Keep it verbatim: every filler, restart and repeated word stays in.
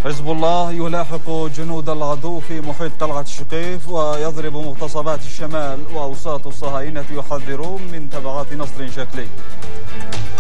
حزب الله يلاحق جنود العدو في محيط قلعة الشقيف ويضرب مغتصبات الشمال، وأوساط الصهاينة يحذرون من تبعات نصر شكلي.